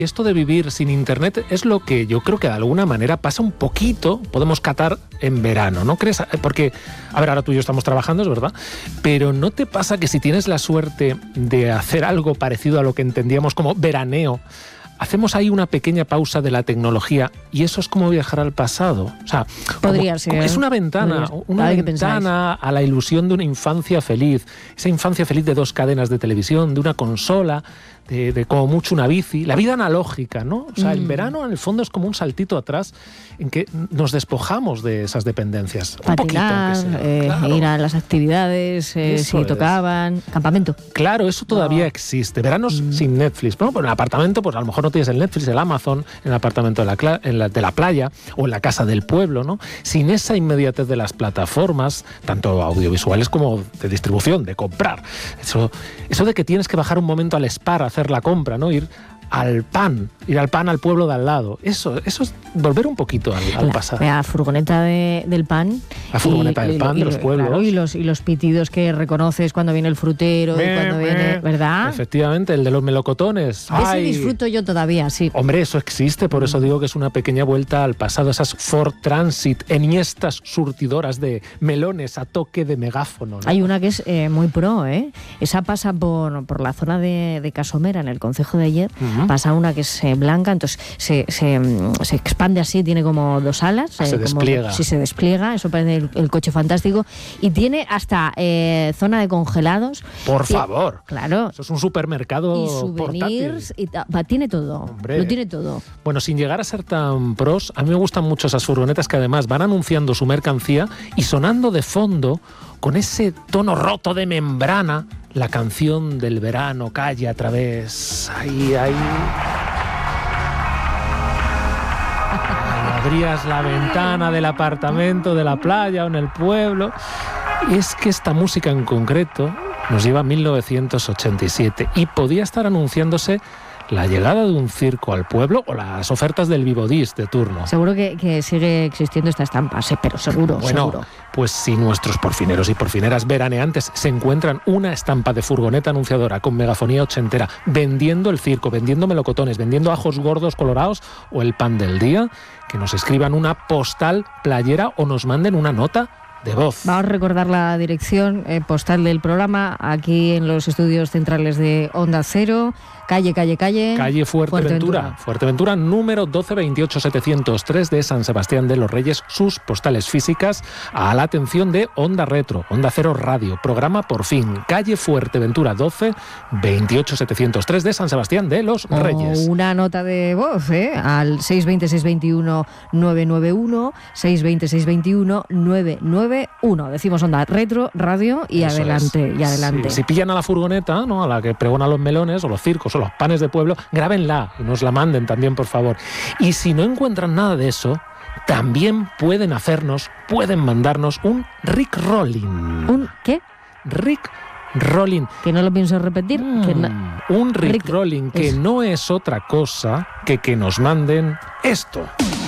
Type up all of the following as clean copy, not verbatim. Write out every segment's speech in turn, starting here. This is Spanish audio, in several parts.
Esto de vivir sin internet es lo que yo creo que de alguna manera pasa un poquito, podemos catar en verano, ¿no crees? Porque, a ver, ahora tú y yo estamos trabajando, es verdad, pero ¿no te pasa que si tienes la suerte de hacer algo parecido a lo que entendíamos como veraneo, hacemos ahí una pequeña pausa de la tecnología y eso es como viajar al pasado? O sea, podría ser. Es una ventana a la ilusión de una infancia feliz. Esa infancia feliz de 2 cadenas de televisión, de una consola, de como mucho una bici. La vida analógica, ¿no? O sea, el verano en el fondo es como un saltito atrás en que nos despojamos de esas dependencias. Patinar, un poquito, claro. Ir a las actividades, si tocaban, campamento. Claro, eso todavía existe. Veranos sin Netflix. Bueno, pues en el apartamento, pues a lo mejor no tienes el Netflix, el Amazon, en el apartamento de la playa o en la casa del pueblo, ¿no? Sin esa inmediatez de las plataformas, tanto audiovisuales como de distribución, de comprar. Eso de que tienes que bajar un momento al Spar a hacer la compra, ¿no? Ir al pan al pueblo de al lado. Eso es volver un poquito al pasado. La furgoneta del pan. La furgoneta del pan de los pueblos. Claro, y los pitidos que reconoces cuando viene el frutero, cuando viene, ¿verdad? Efectivamente, el de los melocotones. Ese disfruto yo todavía, sí. Hombre, eso existe, por eso digo que es una pequeña vuelta al pasado. Esas Ford Transit, enhiestas surtidoras de melones a toque de megáfono, ¿no? Hay una que es muy pro, ¿eh? Esa pasa por la zona de Casomera, en el concejo de ayer. Pasa una que es blanca, entonces se expande así, tiene como 2 alas. Se despliega. Sí, se despliega, eso parece el coche fantástico. Y tiene hasta zona de congelados. Por favor. Claro. Eso es un supermercado y souvenirs, portátil. Tiene todo. Hombre. Lo tiene todo. Bueno, sin llegar a ser tan pros, a mí me gustan mucho esas furgonetas que además van anunciando su mercancía y sonando de fondo, con ese tono roto de membrana, la canción del verano calle a través. Ahí. Abrías la ventana del apartamento, de la playa o en el pueblo. Y es que esta música en concreto nos lleva a 1987 y podía estar anunciándose la llegada de un circo al pueblo o las ofertas del Vivodis de turno. Seguro que sigue existiendo esta estampa, sí, pero seguro. Pues si nuestros porfineros y porfineras veraneantes se encuentran una estampa de furgoneta anunciadora con megafonía ochentera, vendiendo el circo, vendiendo melocotones, vendiendo ajos gordos colorados o el pan del día, que nos escriban una postal playera o nos manden una nota de voz. Vamos a recordar la dirección postal del programa, aquí en los estudios centrales de Onda Cero, calle Fuerteventura, número 12-28-703 de San Sebastián de los Reyes, sus postales físicas a la atención de Onda Retro, Onda Cero Radio, programa Por Fin, calle Fuerteventura 12-28-703 de San Sebastián de los Reyes. Una nota de voz, al 620-621-991, 620-621-991. Decimos Onda Retro Radio y eso adelante. Sí. Si pillan a la furgoneta, ¿no?, a la que pregona los melones o los circos o los panes de pueblo, grábenla y nos la manden también, por favor. Y si no encuentran nada de eso, también pueden mandarnos un Rick Rolling. ¿Un qué? Rick Rolling. Que no lo pienso repetir. Un Rick Rolling, que no es otra cosa que nos manden esto.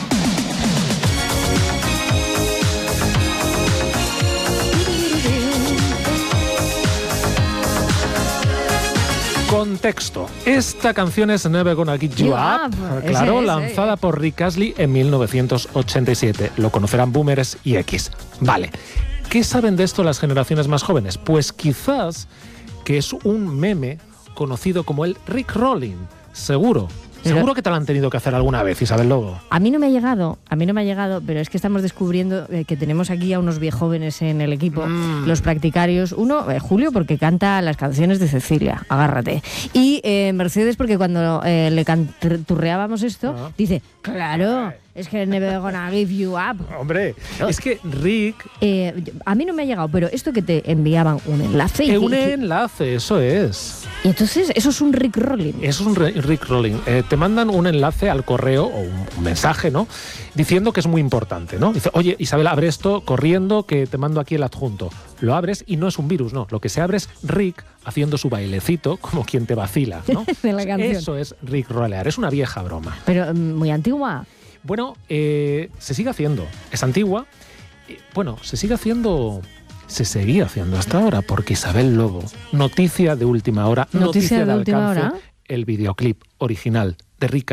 Contexto. Esta canción es Never Gonna Give You Up, claro, lanzada por Rick Astley en 1987. Lo conocerán boomers y X. Vale. ¿Qué saben de esto las generaciones más jóvenes? Pues quizás que es un meme conocido como el Rick Rolling. Seguro que te lo han tenido que hacer alguna vez, Isabel Lobo. A mí no me ha llegado, pero es que estamos descubriendo que tenemos aquí a unos viejóvenes en el equipo, los practicarios. Uno, Julio, porque canta las canciones de Cecilia, agárrate. Y Mercedes, porque cuando le canturreábamos esto, dice, claro, es que Never Gonna Give You Up. Hombre, es que Rick... a mí no me ha llegado, pero esto que te enviaban un enlace... Un enlace, eso es. Y entonces, eso es un Rick Rolling. Es un Rick Rolling. Te mandan un enlace al correo o un mensaje, ¿no?, diciendo que es muy importante, ¿no? Dice, oye, Isabel, abre esto corriendo, que te mando aquí el adjunto. Lo abres y no es un virus, no. Lo que se abre es Rick haciendo su bailecito, como quien te vacila, ¿no? De la canción. Eso es Rick Rollear. Es una vieja broma. Pero muy antigua. Bueno, se sigue haciendo. Es antigua. Bueno, se seguía haciendo hasta ahora, porque Isabel Lobo, noticia de última hora, noticia de alcance, el videoclip original de rica.